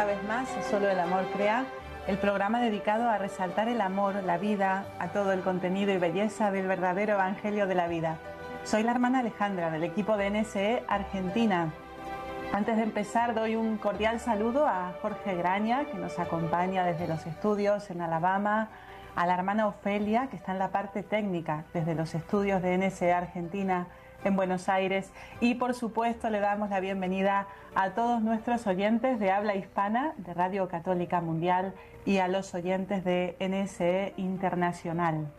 vez más a Solo el Amor Crea, el programa dedicado a resaltar el amor, la vida, a todo el contenido y belleza del verdadero Evangelio de la vida. Soy la hermana Alejandra del equipo de NSE Argentina. Antes de empezar doy un cordial saludo a Jorge Graña, que nos acompaña desde los estudios en Alabama, a la hermana Ofelia, que está en la parte técnica desde los estudios de NSE Argentina en Buenos Aires, y por supuesto le damos la bienvenida a todos nuestros oyentes de habla hispana de Radio Católica Mundial y a los oyentes de NSE Internacional.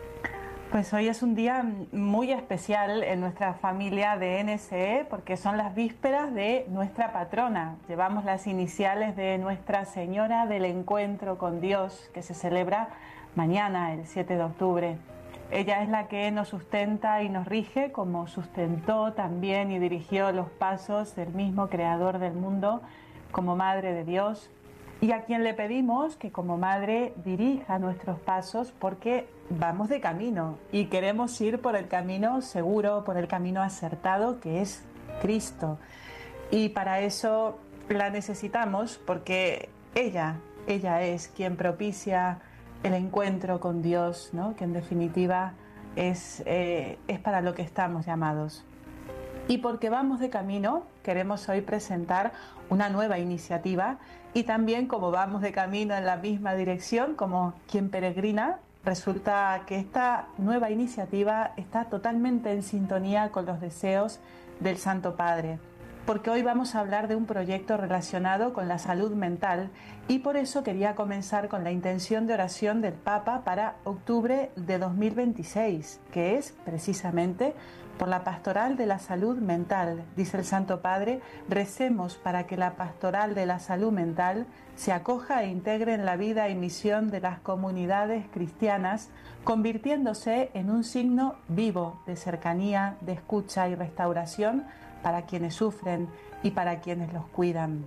Pues hoy es un día muy especial en nuestra familia de NSE porque son las vísperas de nuestra patrona. Llevamos las iniciales de Nuestra Señora del Encuentro con Dios, que se celebra mañana, el 7 de octubre. Ella es la que nos sustenta y nos rige, como sustentó también y dirigió los pasos del mismo Creador del mundo como Madre de Dios, y a quien le pedimos que como Madre dirija nuestros pasos porque vamos de camino y queremos ir por el camino seguro, por el camino acertado que es Cristo. Y para eso la necesitamos porque ella es quien propicia el encuentro con Dios, ¿no? Que en definitiva es para lo que estamos llamados. Y porque vamos de camino, queremos hoy presentar una nueva iniciativa y también como vamos de camino en la misma dirección, como quien peregrina, resulta que esta nueva iniciativa está totalmente en sintonía con los deseos del Santo Padre. Porque hoy vamos a hablar de un proyecto relacionado con la salud mental y por eso quería comenzar con la intención de oración del Papa para octubre de 2026, que es precisamente por la pastoral de la salud mental. Dice el Santo Padre, recemos para que la pastoral de la salud mental se acoja e integre en la vida y misión de las comunidades cristianas, convirtiéndose en un signo vivo de cercanía, de escucha y restauración para quienes sufren y para quienes los cuidan.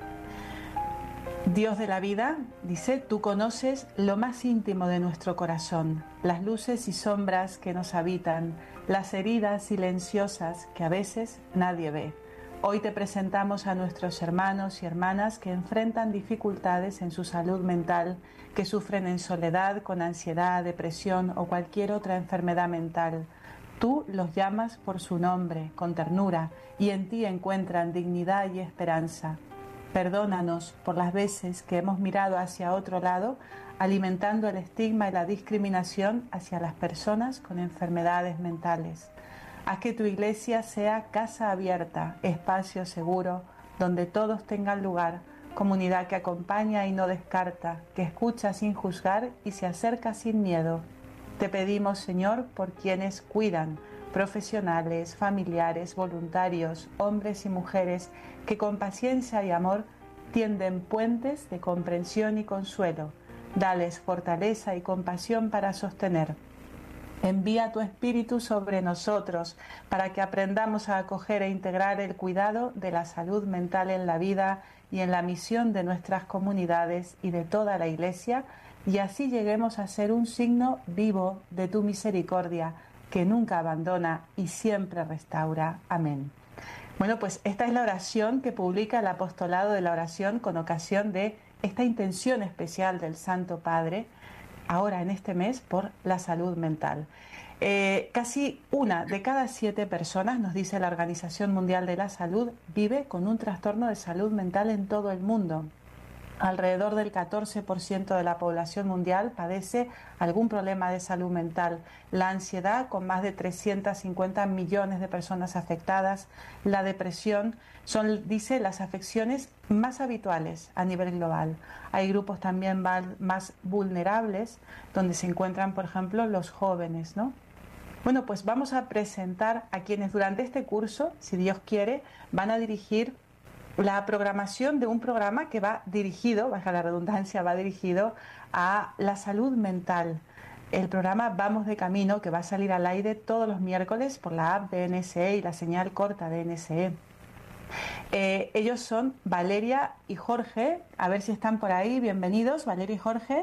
Dios de la vida, dice, tú conoces lo más íntimo de nuestro corazón, las luces y sombras que nos habitan, las heridas silenciosas que a veces nadie ve. Hoy te presentamos a nuestros hermanos y hermanas que enfrentan dificultades en su salud mental, que sufren en soledad, con ansiedad, depresión o cualquier otra enfermedad mental. Tú los llamas por su nombre, con ternura, y en ti encuentran dignidad y esperanza. Perdónanos por las veces que hemos mirado hacia otro lado, alimentando el estigma y la discriminación hacia las personas con enfermedades mentales. Haz que tu iglesia sea casa abierta, espacio seguro, donde todos tengan lugar, comunidad que acompaña y no descarta, que escucha sin juzgar y se acerca sin miedo. Te pedimos, Señor, por quienes cuidan, profesionales, familiares, voluntarios, hombres y mujeres, que con paciencia y amor tienden puentes de comprensión y consuelo. Dales fortaleza y compasión para sostener. Envía tu Espíritu sobre nosotros para que aprendamos a acoger e integrar el cuidado de la salud mental en la vida y en la misión de nuestras comunidades y de toda la Iglesia, y así lleguemos a ser un signo vivo de tu misericordia, que nunca abandona y siempre restaura. Amén. Bueno, pues esta es la oración que publica el Apostolado de la Oración con ocasión de esta intención especial del Santo Padre, ahora en este mes, por la salud mental. Casi 1 de cada 7 personas, nos dice la Organización Mundial de la Salud, vive con un trastorno de salud mental en todo el mundo. Alrededor del 14% de la población mundial padece algún problema de salud mental. La ansiedad, con más de 350 millones de personas afectadas. La depresión son, dice, las afecciones más habituales a nivel global. Hay grupos también más vulnerables, donde se encuentran, por ejemplo, los jóvenes, ¿no? Bueno, pues vamos a presentar a quienes durante este curso, si Dios quiere, van a dirigir la programación de un programa que va dirigido, baja la redundancia, va dirigido a la salud mental. El programa Vamos de Camino, que va a salir al aire todos los miércoles por la app de NSE y la señal corta de NSE. Ellos son Valeria y Jorge, a ver si están por ahí. Bienvenidos, Valeria y Jorge.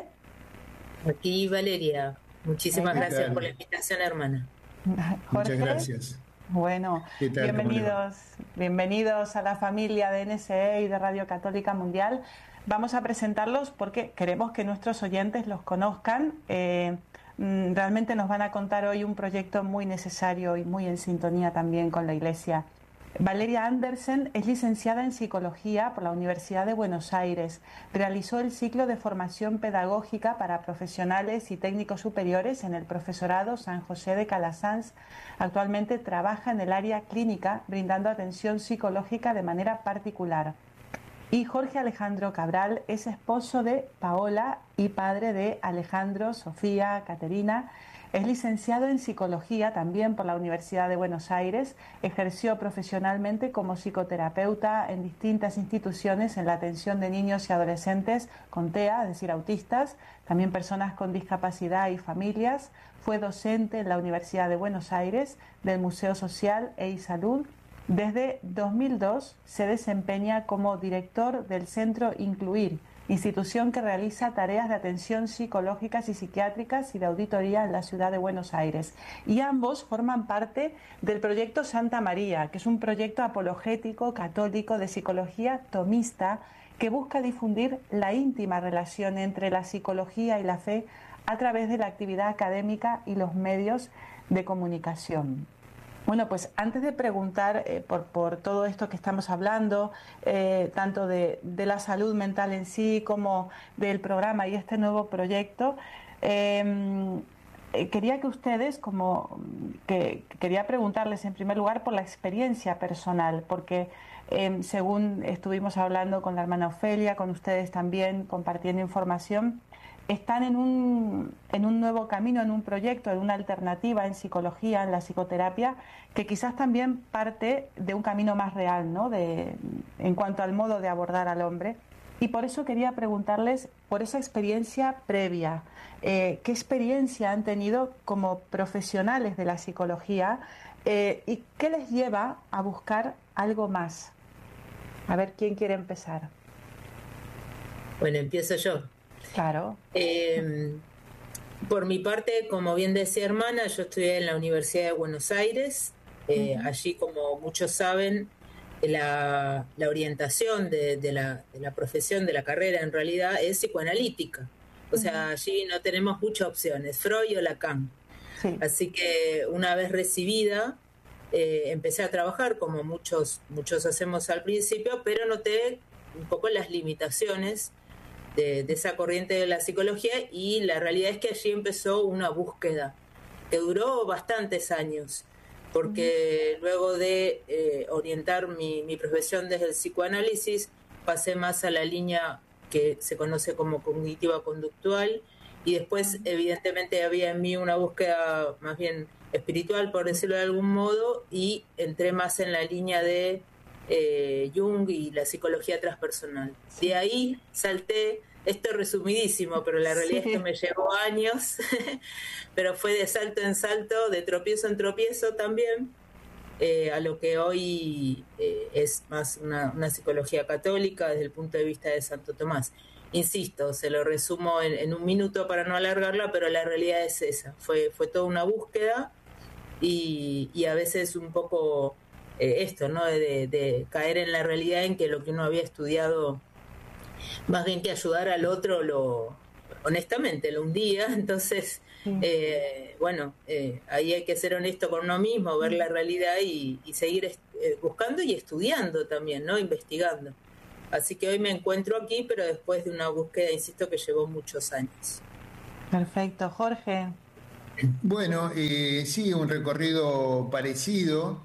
Aquí Valeria, muchísimas gracias por la invitación, hermana. Jorge. Muchas gracias. Bueno, ¿Qué tal? ¿Cómo le va? bienvenidos a la familia de NSE y de Radio Católica Mundial. Vamos a presentarlos porque queremos que nuestros oyentes los conozcan. Realmente nos van a contar hoy un proyecto muy necesario y muy en sintonía también con la Iglesia. Valeria Andersen es licenciada en Psicología por la Universidad de Buenos Aires. Realizó el ciclo de formación pedagógica para profesionales y técnicos superiores en el Profesorado San José de Calasanz. Actualmente trabaja en el área clínica, brindando atención psicológica de manera particular. Y Jorge Alejandro Cabral es esposo de Paola y padre de Alejandro, Sofía, Caterina. Es licenciado en Psicología también por la Universidad de Buenos Aires. Ejerció profesionalmente como psicoterapeuta en distintas instituciones en la atención de niños y adolescentes con TEA, es decir, autistas, también personas con discapacidad y familias. Fue docente en la Universidad de Buenos Aires, del Museo Social e Salud. Desde 2002 se desempeña como director del Centro Incluir, institución que realiza tareas de atención psicológicas y psiquiátricas y de auditoría en la ciudad de Buenos Aires. Y ambos forman parte del proyecto Santa María, que es un proyecto apologético católico de psicología tomista que busca difundir la íntima relación entre la psicología y la fe a través de la actividad académica y los medios de comunicación. Bueno, pues antes de preguntar por todo esto que estamos hablando, tanto de la salud mental en sí como del programa y este nuevo proyecto, quería que ustedes, quería preguntarles en primer lugar por la experiencia personal, porque según estuvimos hablando con la hermana Ofelia, con ustedes también compartiendo información, están en un nuevo camino, en un proyecto, en una alternativa en psicología, en la psicoterapia, que quizás también parte de un camino más real, ¿no? En cuanto al modo de abordar al hombre. Y por eso quería preguntarles por esa experiencia previa. ¿Qué experiencia han tenido como profesionales de la psicología y qué les lleva a buscar algo más? A ver, ¿quién quiere empezar? Bueno, empiezo yo. Claro. Por mi parte, como bien decía hermana, yo estudié en la Universidad de Buenos Aires. Allí, como muchos saben, la orientación de la profesión, de la carrera en realidad, es psicoanalítica. O sea, allí no tenemos muchas opciones, Freud o Lacan. Sí. Así que una vez recibida, empecé a trabajar como muchos hacemos al principio, pero noté un poco las limitaciones de esa corriente de la psicología, y la realidad es que allí empezó una búsqueda que duró bastantes años, porque luego de orientar mi profesión desde el psicoanálisis, pasé más a la línea que se conoce como cognitiva conductual, y después evidentemente había en mí una búsqueda más bien espiritual, por decirlo de algún modo, y entré más en la línea de Jung y la psicología transpersonal. De ahí salté, esto es resumidísimo, pero la realidad es que me llevó años, pero fue de salto en salto, de tropiezo en tropiezo también, a lo que hoy es más una psicología católica desde el punto de vista de Santo Tomás. Insisto, se lo resumo en un minuto para no alargarla, pero la realidad es esa, fue toda una búsqueda, y a veces un poco esto, ¿no? De caer en la realidad en que lo que uno había estudiado, más bien que ayudar al otro, honestamente lo hundía. Entonces, ahí hay que ser honesto con uno mismo, ver la realidad y seguir buscando y estudiando también, ¿no? Investigando. Así que hoy me encuentro aquí, pero después de una búsqueda, insisto, que llevó muchos años. Perfecto. Jorge. Bueno, sí, un recorrido parecido.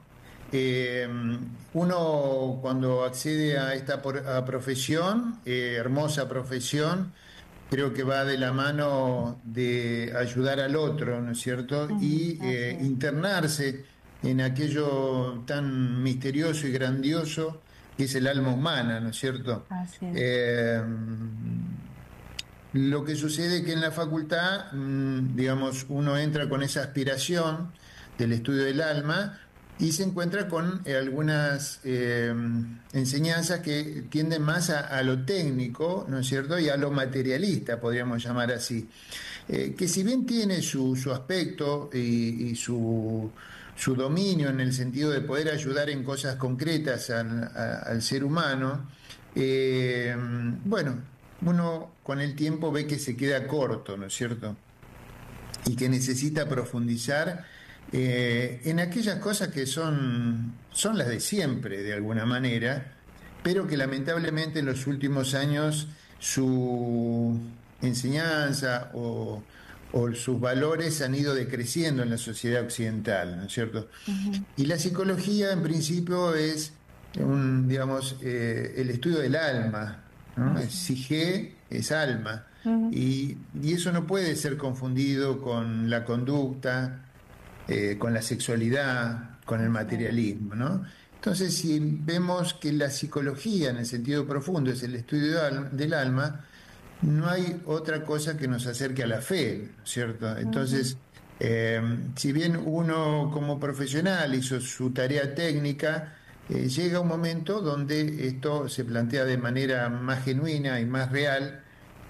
Uno cuando accede a esta profesión, hermosa profesión, creo que va de la mano de ayudar al otro, ¿no es cierto? Y internarse en aquello tan misterioso y grandioso que es el alma humana, ¿no es cierto? Así es. Lo que sucede es que en la facultad, digamos, uno entra con esa aspiración del estudio del alma y se encuentra con algunas enseñanzas que tienden más a lo técnico, ¿no es cierto?, y a lo materialista, podríamos llamar así. Que si bien tiene su aspecto y su su dominio en el sentido de poder ayudar en cosas concretas al ser humano, bueno, uno con el tiempo ve que se queda corto, ¿no es cierto? Y que necesita profundizar en aquellas cosas que son las de siempre, de alguna manera, pero que lamentablemente en los últimos años su enseñanza o sus valores han ido decreciendo en la sociedad occidental, ¿no es cierto? Uh-huh. Y la psicología, en principio, es digamos, el estudio del alma, ¿no? Uh-huh. Psique es alma. Uh-huh. Y eso no puede ser confundido con la conducta, con la sexualidad, con el materialismo, ¿no? Entonces, si vemos que la psicología, en el sentido profundo, es el estudio del alma, no hay otra cosa que nos acerque a la fe, ¿cierto? Entonces, si bien uno como profesional hizo su tarea técnica, llega un momento donde esto se plantea de manera más genuina y más real,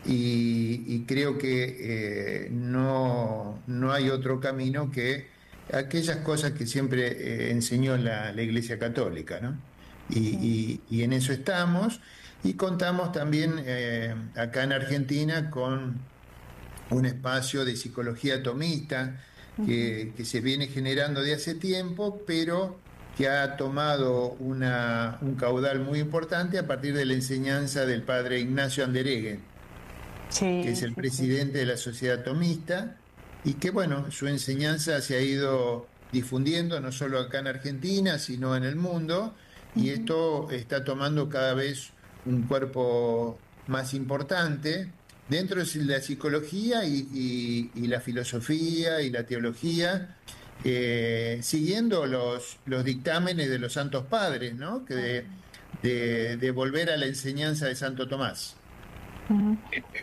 y creo que no hay otro camino que aquellas cosas que siempre enseñó la Iglesia Católica, ¿no? Y en eso estamos. Y contamos también acá en Argentina con un espacio de psicología tomista que se viene generando de hace tiempo, pero que ha tomado un caudal muy importante a partir de la enseñanza del padre Ignacio Andereghe, que es el presidente de la Sociedad Tomista, y que, bueno, su enseñanza se ha ido difundiendo no solo acá en Argentina, sino en el mundo, y esto está tomando cada vez un cuerpo más importante dentro de la psicología y la filosofía y la teología, siguiendo los dictámenes de los santos padres, ¿no? Que de volver a la enseñanza de Santo Tomás. Uh-huh.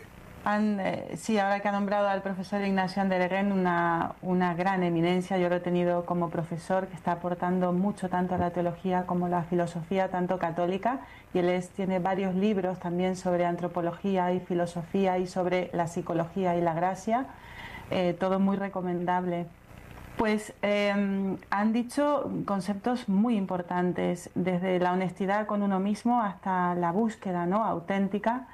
Sí, ahora que ha nombrado al profesor Ignacio Andereghe, una gran eminencia. Yo lo he tenido como profesor, que está aportando mucho tanto a la teología como a la filosofía, tanto católica, y él tiene varios libros también sobre antropología y filosofía y sobre la psicología y la gracia, todo muy recomendable. Pues han dicho conceptos muy importantes, desde la honestidad con uno mismo hasta la búsqueda, ¿no?, auténtica,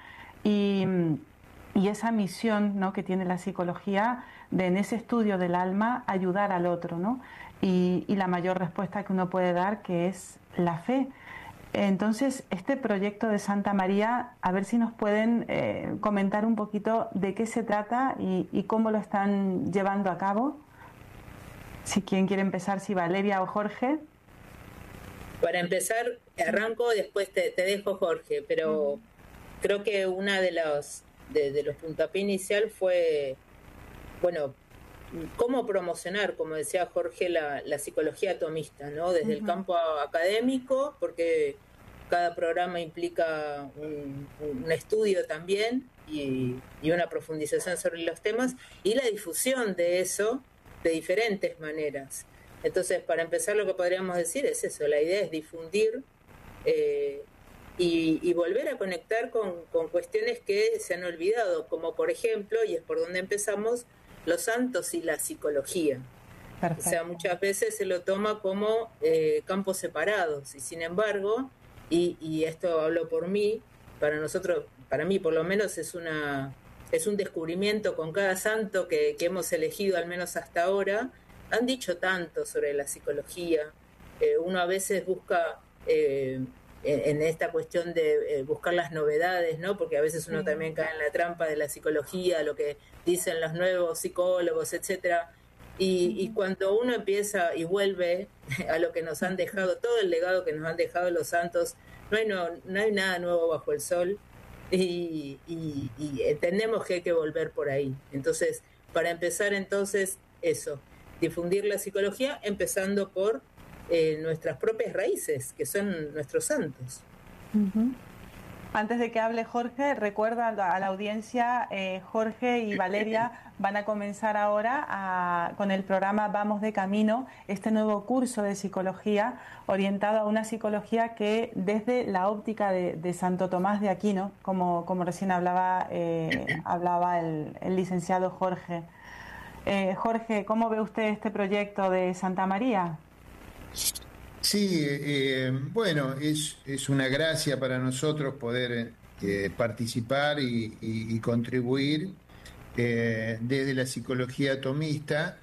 y esa misión, ¿no?, que tiene la psicología de, en ese estudio del alma, ayudar al otro, ¿no? Y la mayor respuesta que uno puede dar, que es la fe. Entonces, este proyecto de Santa María, a ver si nos pueden comentar un poquito de qué se trata y cómo lo están llevando a cabo. Si quién quiere empezar, si Valeria o Jorge. Para empezar, arranco, después te dejo, Jorge, pero creo que una de los puntapiés inicial fue, bueno, cómo promocionar, como decía Jorge, la psicología tomista, ¿no? Desde el campo académico, porque cada programa implica un estudio también y una profundización sobre los temas, y la difusión de eso de diferentes maneras. Entonces, para empezar, lo que podríamos decir es eso: la idea es difundir y volver a conectar con cuestiones que se han olvidado, como por ejemplo, y es por donde empezamos, los santos y la psicología. Perfecto. O sea, muchas veces se lo toma como campos separados, y sin embargo, y esto hablo por mí, para nosotros, para mí por lo menos, es un descubrimiento con cada santo que hemos elegido, al menos hasta ahora. Han dicho tanto sobre la psicología. Uno a veces busca en esta cuestión de buscar las novedades, ¿no? Porque a veces uno también cae en la trampa de la psicología, lo que dicen los nuevos psicólogos, etcétera. Y cuando uno empieza y vuelve a lo que nos han dejado, todo el legado que nos han dejado los santos, no hay nada nuevo bajo el sol, y entendemos que hay que volver por ahí. Entonces, para empezar, entonces, eso, difundir la psicología, empezando por nuestras propias raíces, que son nuestros santos. Antes de que hable Jorge, recuerda a la audiencia, Jorge y Valeria van a comenzar ahora con el programa Vamos de Camino, este nuevo curso de psicología orientado a una psicología que desde la óptica de Santo Tomás de Aquino, como recién hablaba el licenciado Jorge. Jorge, ¿cómo ve usted este proyecto de Santa María? Sí, bueno, es una gracia para nosotros poder participar y contribuir desde la psicología atomista,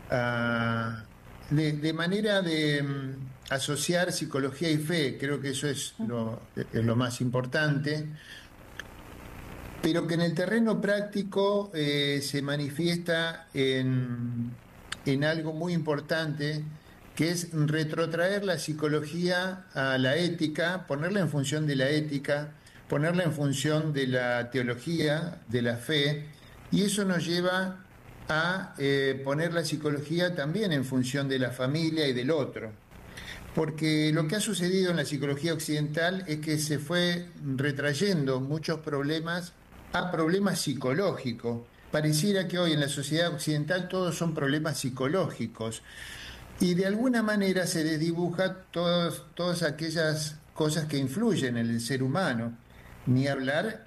de manera de asociar psicología y fe. Creo que eso es lo más importante, pero que en el terreno práctico se manifiesta en algo muy importante, que es retrotraer la psicología a la ética, ponerla en función de la ética, ponerla en función de la teología, de la fe, y eso nos lleva a poner la psicología también en función de la familia y del otro. Porque lo que ha sucedido en la psicología occidental es que se fue retrayendo muchos problemas a problemas psicológicos. Pareciera que hoy en la sociedad occidental todos son problemas psicológicos. Y de alguna manera se desdibuja todas aquellas cosas que influyen en el ser humano. Ni hablar,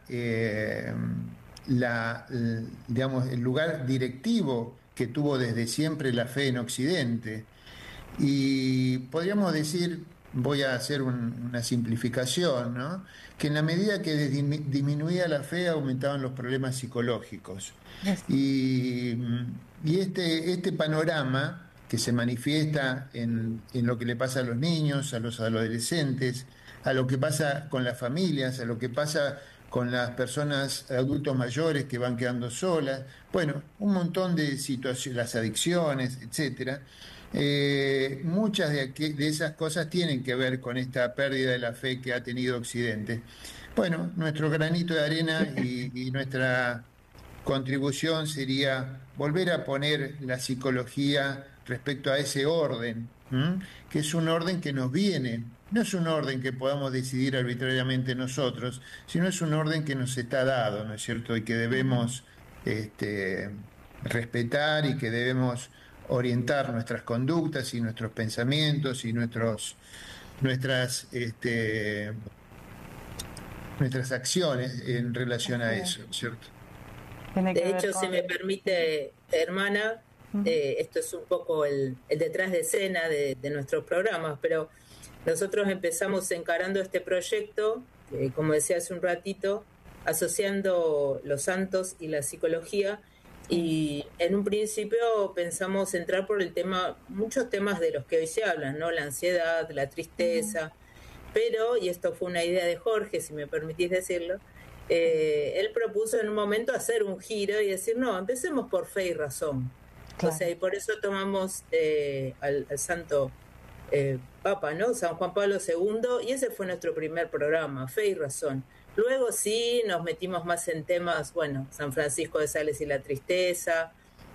digamos, el lugar directivo que tuvo desde siempre la fe en Occidente. Y podríamos decir, voy a hacer una simplificación, ¿no? Que en la medida que disminuía la fe aumentaban los problemas psicológicos. Y este panorama que se manifiesta en lo que le pasa a los niños, a los adolescentes, a lo que pasa con las familias, a lo que pasa con las personas adultos mayores que van quedando solas, bueno, un montón de situaciones, las adicciones, etcétera. Muchas de esas cosas tienen que ver con esta pérdida de la fe que ha tenido Occidente. Bueno, nuestro granito de arena y nuestra contribución sería volver a poner la psicología respecto a ese orden, que es un orden que nos viene, no es un orden que podamos decidir arbitrariamente nosotros, sino es un orden que nos está dado, ¿no es cierto? Y que debemos respetar y que debemos orientar nuestras conductas y nuestros pensamientos y nuestras acciones en relación a eso, ¿cierto? De hecho, si me permite, hermana, esto es un poco el detrás de escena de nuestros programas, pero nosotros empezamos encarando este proyecto, como decía hace un ratito, asociando los santos y la psicología, y en un principio pensamos entrar por el tema, muchos temas de los que hoy se hablan, ¿no? La ansiedad, la tristeza, pero, y esto fue una idea de Jorge, si me permitís decirlo, él propuso en un momento hacer un giro y decir, no, empecemos por fe y razón. Claro. O sea, y por eso tomamos al santo Papa, ¿no? San Juan Pablo II, y ese fue nuestro primer programa, Fe y Razón. Luego sí nos metimos más en temas, bueno, San Francisco de Sales y la tristeza,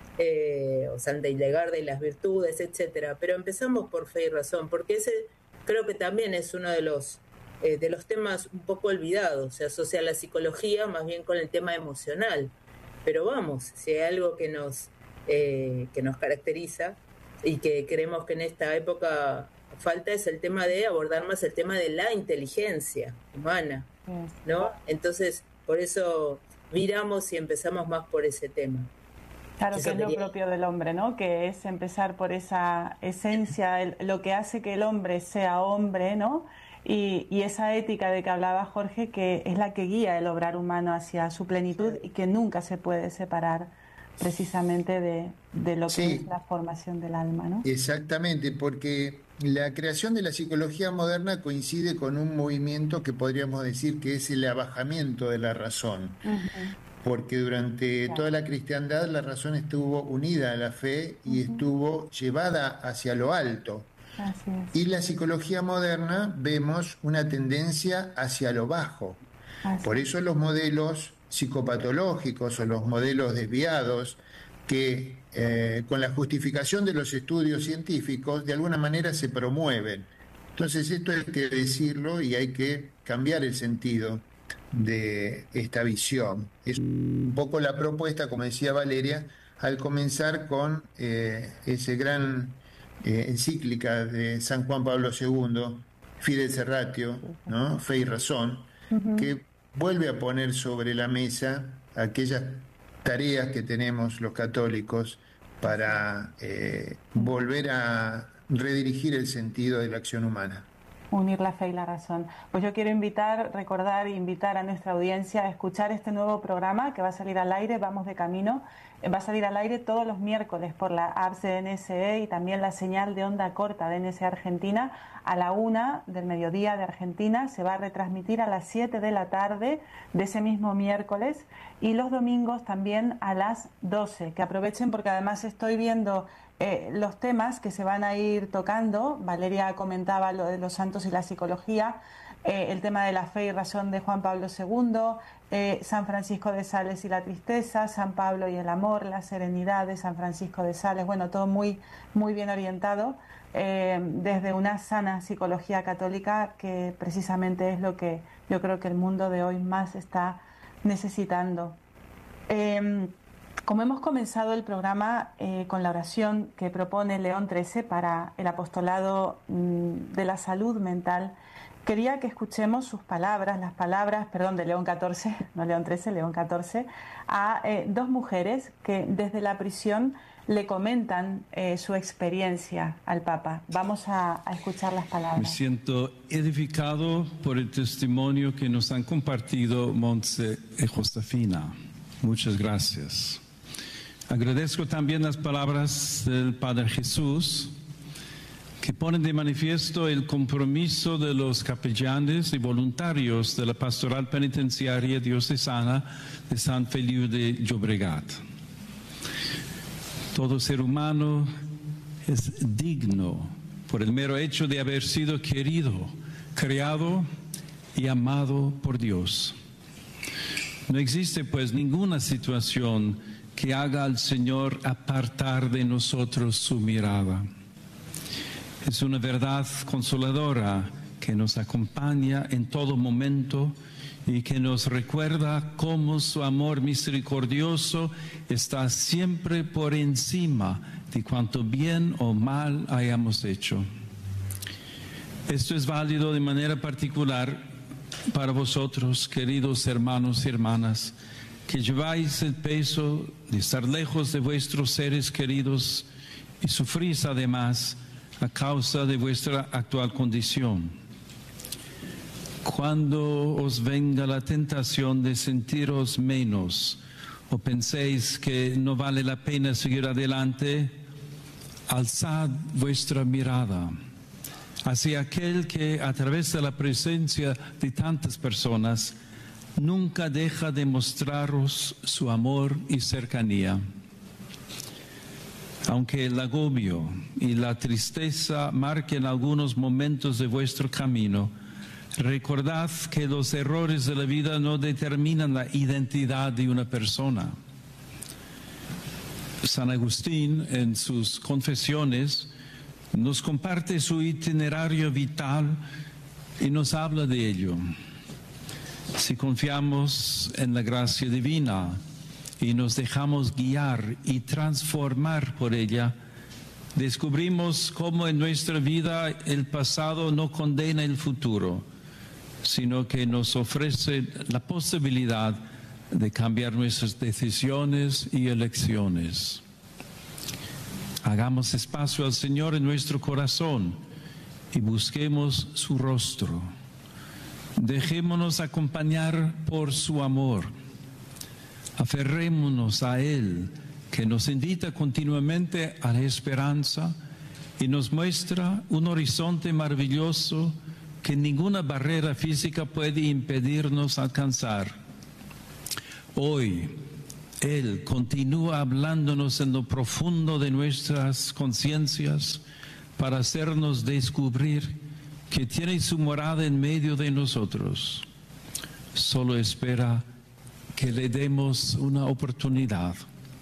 o Santa Hildegarda y las virtudes, etcétera. Pero empezamos por Fe y Razón, porque ese creo que también es uno de los temas un poco olvidados. Se asocia a la psicología más bien con el tema emocional. Pero vamos, si hay algo que nos caracteriza y que creemos que en esta época falta, es el tema de abordar más el tema de la inteligencia humana, ¿no? Entonces, por eso miramos y empezamos más por ese tema. Claro, que es lo propio del hombre, ¿no? Que es empezar por esa esencia, lo que hace que el hombre sea hombre, ¿no? Y esa ética de que hablaba Jorge, que es la que guía el obrar humano hacia su plenitud y que nunca se puede separar precisamente de lo que es la formación del alma, ¿no? Exactamente, porque la creación de la psicología moderna coincide con un movimiento que podríamos decir que es el abajamiento de la razón. Porque durante toda la cristiandad la razón estuvo unida a la fe y estuvo llevada hacia lo alto. Así es. Y la psicología moderna vemos una tendencia hacia lo bajo. Por eso los modelos psicopatológicos o los modelos desviados que con la justificación de los estudios científicos de alguna manera se promueven. Entonces esto hay que decirlo y hay que cambiar el sentido de esta visión. Es un poco la propuesta, como decía Valeria, al comenzar con ese gran encíclica de San Juan Pablo II, Fides et Ratio, ¿no? Fe y Razón, que vuelve a poner sobre la mesa aquellas tareas que tenemos los católicos para volver a redirigir el sentido de la acción humana. Unir la fe y la razón. Pues yo quiero recordar e invitar a nuestra audiencia a escuchar este nuevo programa que va a salir al aire, Vamos de Camino. Va a salir al aire todos los miércoles por la apps de NSE y también la señal de onda corta de NSE Argentina a la 1 del mediodía de Argentina. Se va a retransmitir a las 7 de la tarde de ese mismo miércoles y los domingos también a las 12. Que aprovechen porque además estoy viendo los temas que se van a ir tocando. Valeria comentaba lo de los santos y la psicología, el tema de la fe y razón de Juan Pablo II, San Francisco de Sales y la tristeza, San Pablo y el amor, la serenidad de San Francisco de Sales, bueno, todo muy, muy bien orientado desde una sana psicología católica, que precisamente es lo que yo creo que el mundo de hoy más está necesitando. Como hemos comenzado el programa con la oración que propone León XIII para el apostolado de la salud mental, quería que escuchemos sus palabras, las palabras, perdón, de León XIV, no León XIII, León XIV, a dos mujeres que desde la prisión le comentan su experiencia al Papa. Vamos a escuchar las palabras. Me siento edificado por el testimonio que nos han compartido Montse y Josefina. Muchas gracias. Agradezco también las palabras del Padre Jesús, que ponen de manifiesto el compromiso de los capellanes y voluntarios de la Pastoral Penitenciaria Diocesana de San Feliu de Llobregat. Todo ser humano es digno por el mero hecho de haber sido querido, creado y amado por Dios. No existe pues ninguna situación que haga al Señor apartar de nosotros su mirada. Es una verdad consoladora que nos acompaña en todo momento y que nos recuerda cómo su amor misericordioso está siempre por encima de cuanto bien o mal hayamos hecho. Esto es válido de manera particular para vosotros, queridos hermanos y hermanas, que lleváis el peso de estar lejos de vuestros seres queridos y sufrís además a causa de vuestra actual condición. Cuando os venga la tentación de sentiros menos o penséis que no vale la pena seguir adelante, alzad vuestra mirada hacia aquel que a través de la presencia de tantas personas nunca deja de mostraros su amor y cercanía. Aunque el agobio y la tristeza marquen algunos momentos de vuestro camino, recordad que los errores de la vida no determinan la identidad de una persona. San Agustín, en sus Confesiones, nos comparte su itinerario vital y nos habla de ello. Si confiamos en la gracia divina y nos dejamos guiar y transformar por ella, descubrimos cómo en nuestra vida el pasado no condena el futuro, sino que nos ofrece la posibilidad de cambiar nuestras decisiones y elecciones. Hagamos espacio al Señor en nuestro corazón y busquemos su rostro. Dejémonos acompañar por su amor. Aferrémonos a Él, que nos invita continuamente a la esperanza y nos muestra un horizonte maravilloso que ninguna barrera física puede impedirnos alcanzar. Hoy, Él continúa hablándonos en lo profundo de nuestras conciencias para hacernos descubrir que tiene su morada en medio de nosotros. Solo espera que le demos una oportunidad.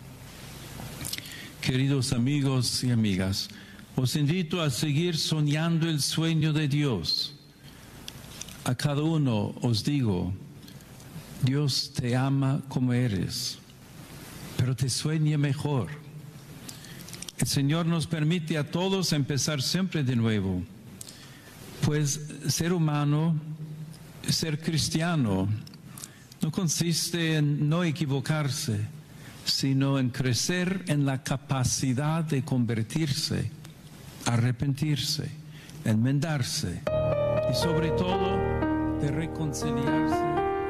Queridos amigos y amigas, os invito a seguir soñando el sueño de Dios. A cada uno os digo, Dios te ama como eres, pero te sueña mejor. El Señor nos permite a todos empezar siempre de nuevo, pues ser humano, ser cristiano, no consiste en no equivocarse, sino en crecer en la capacidad de convertirse, arrepentirse, enmendarse y sobre todo de reconciliarse.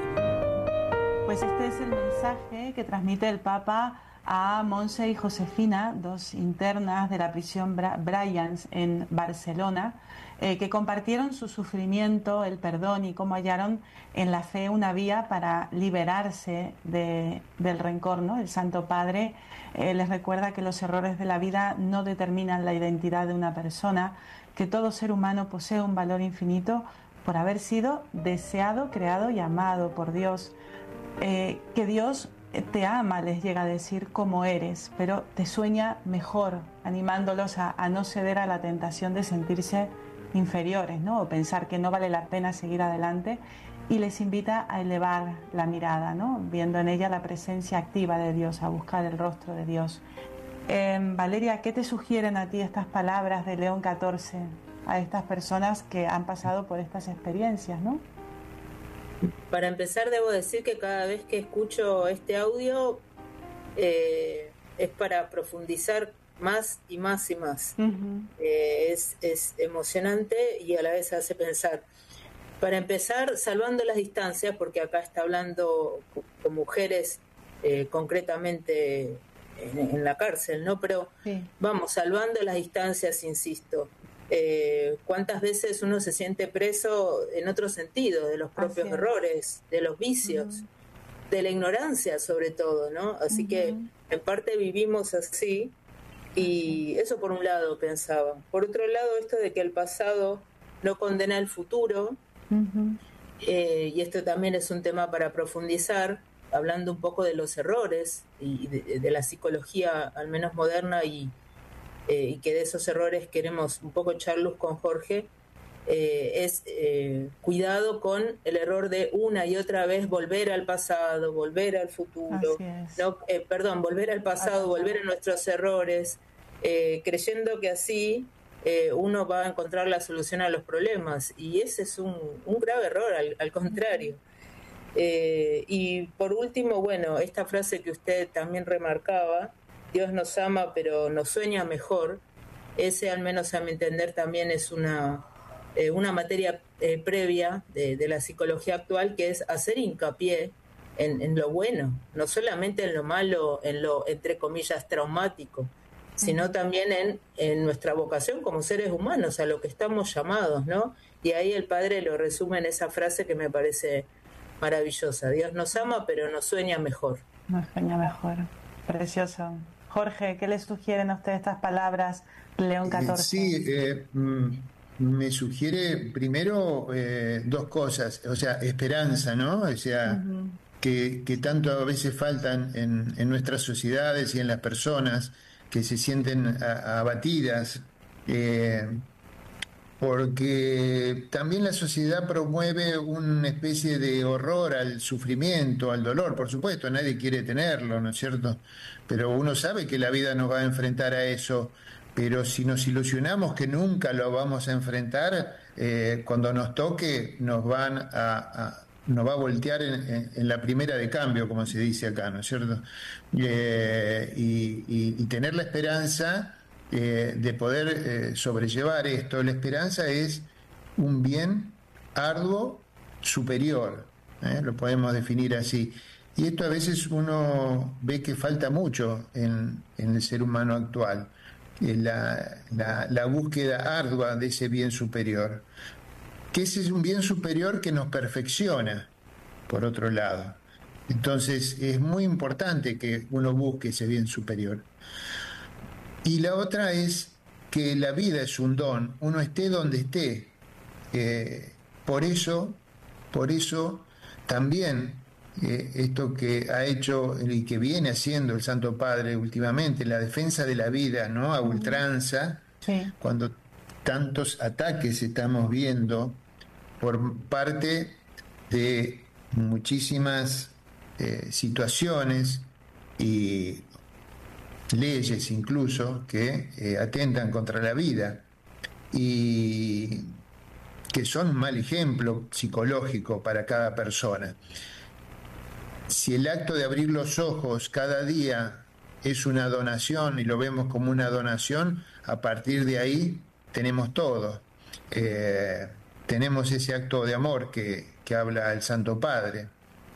Pues este es el mensaje que transmite el Papa a Montse y Josefina, dos internas de la prisión Bryans en Barcelona, que compartieron su sufrimiento, el perdón y cómo hallaron en la fe una vía para liberarse del rencor, ¿no? El Santo Padre les recuerda que los errores de la vida no determinan la identidad de una persona, que todo ser humano posee un valor infinito por haber sido deseado, creado y amado por Dios, que Dios te ama, les llega a decir, como eres, pero te sueña mejor, animándolos a no ceder a la tentación de sentirse inferiores, ¿no? O pensar que no vale la pena seguir adelante, y les invita a elevar la mirada, ¿no? Viendo en ella la presencia activa de Dios, a buscar el rostro de Dios. Valeria, ¿qué te sugieren a ti estas palabras de León XIV a estas personas que han pasado por estas experiencias, ¿no? Para empezar, debo decir que cada vez que escucho este audio es para profundizar más y más y más. Es emocionante y a la vez hace pensar. Para empezar, salvando las distancias, porque acá está hablando con mujeres concretamente en la cárcel, ¿no? Pero sí, vamos, salvando las distancias, insisto. ¿Cuántas veces uno se siente preso en otro sentido, de los propios errores, de los vicios, de la ignorancia sobre todo, ¿no? Así que en parte vivimos así, y eso por un lado pensaba. Por otro lado, esto de que el pasado no condena el futuro, y esto también es un tema para profundizar, hablando un poco de los errores y de la psicología al menos moderna, y que de esos errores queremos un poco echar luz con Jorge, es cuidado con el error de una y otra vez volver al pasado, volver al futuro, no, volver al pasado, volver a nuestros errores, creyendo que así uno va a encontrar la solución a los problemas, y ese es un grave error, al contrario. Y por último, bueno, esta frase que usted también remarcaba, Dios nos ama pero nos sueña mejor, ese al menos a mi entender también es una materia previa de la psicología actual, que es hacer hincapié en lo bueno, no solamente en lo malo, en lo entre comillas traumático, sino también en nuestra vocación como seres humanos, a lo que estamos llamados, ¿no? Y ahí el Padre lo resume en esa frase que me parece maravillosa: Dios nos ama pero nos sueña mejor. Nos sueña mejor, precioso. Jorge, ¿qué le sugieren a usted estas palabras, León XIV? Sí, me sugiere primero dos cosas, o sea, esperanza, ¿no? O sea, que tanto a veces faltan en nuestras sociedades y en las personas que se sienten abatidas, porque también la sociedad promueve una especie de horror al sufrimiento, al dolor. Por supuesto, nadie quiere tenerlo, ¿no es cierto? Pero uno sabe que la vida nos va a enfrentar a eso, pero si nos ilusionamos que nunca lo vamos a enfrentar, cuando nos toque nos va a voltear en la primera de cambio, como se dice acá, ¿no es cierto? Y tener la esperanza de poder sobrellevar esto. La esperanza es un bien arduo superior, lo podemos definir así. Y esto a veces uno ve que falta mucho en el ser humano actual, la búsqueda ardua de ese bien superior, que ese es un bien superior que nos perfecciona, por otro lado. Entonces es muy importante que uno busque ese bien superior. Y la otra es que la vida es un don, uno esté donde esté. Por eso también esto que ha hecho y que viene haciendo el Santo Padre últimamente, la defensa de la vida, ¿no? A ultranza, cuando tantos ataques estamos viendo por parte de muchísimas situaciones y leyes incluso que atentan contra la vida y que son un mal ejemplo psicológico para cada persona. si el acto de abrir los ojos cada día es una donación y lo vemos como una donación, a partir de ahí tenemos todo. Tenemos ese acto de amor que habla el Santo Padre,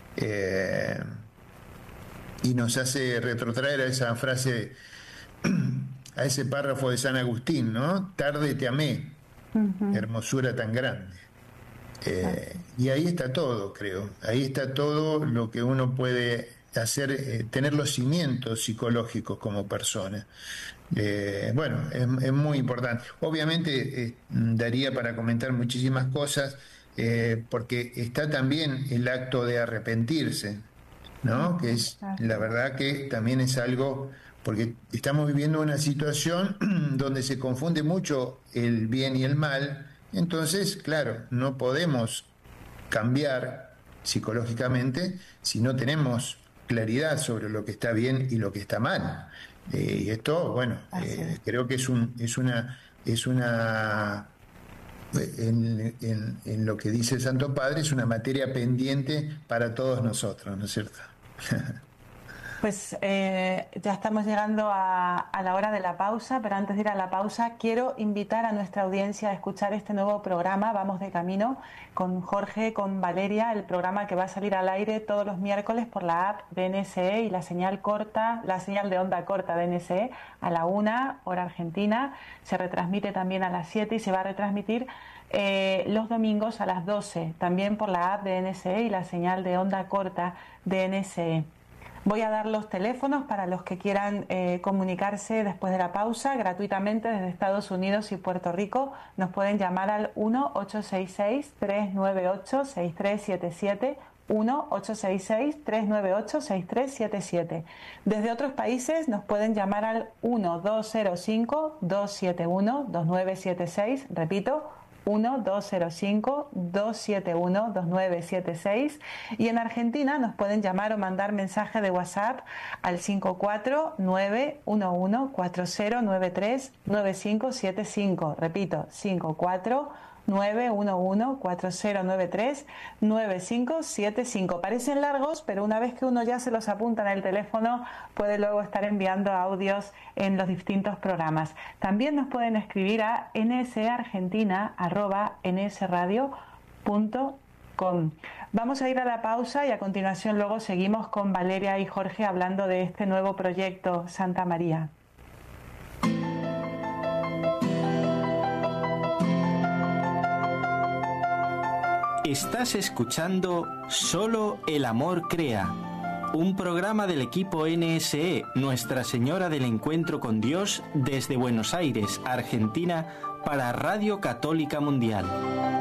y nos hace retrotraer a esa frase, a ese párrafo de San Agustín, ¿no? Tarde te amé, hermosura tan grande. Y ahí está todo, creo. Ahí está todo lo que uno puede hacer, tener los cimientos psicológicos como persona. Bueno, es muy importante. Obviamente daría para comentar muchísimas cosas, porque está también el acto de arrepentirse, ¿no? Que es, la verdad que también es algo, porque estamos viviendo una situación donde se confunde mucho el bien y el mal. Entonces, claro, no podemos cambiar psicológicamente si no tenemos claridad sobre lo que está bien y lo que está mal. Y esto, bueno, creo que es una en lo que dice el Santo Padre, es una materia pendiente para todos nosotros, ¿no es cierto? Pues ya estamos llegando a la hora de la pausa, pero antes de ir a la pausa quiero invitar a nuestra audiencia a escuchar este nuevo programa, Vamos de Camino, con Jorge, con Valeria, el programa que va a salir al aire todos los miércoles por la app de NSE y la señal de onda corta de NSE a la 1, hora argentina, se retransmite también a las 7 y se va a retransmitir los domingos a las 12, también por la app de NSE y la señal de onda corta de NSE. Voy a dar los teléfonos para los que quieran comunicarse después de la pausa gratuitamente desde Estados Unidos y Puerto Rico. Nos pueden llamar al 1-866-398-6377, 1-866-398-6377. Desde otros países nos pueden llamar al 1-205-271-2976, repito, 1-205-271-2976, y en Argentina nos pueden llamar o mandar mensaje de WhatsApp al 5491140939575, repito, 5491140939575. Parecen largos, pero una vez que uno ya se los apunta en el teléfono puede luego estar enviando audios en los distintos programas. También nos pueden escribir a nseargentina@nsradio.com. Vamos a ir a la pausa y a continuación luego seguimos con Valeria y Jorge hablando de este nuevo proyecto Santa María. Estás escuchando Solo el Amor Crea, un programa del equipo NSE, Nuestra Señora del Encuentro con Dios, desde Buenos Aires, Argentina, para Radio Católica Mundial.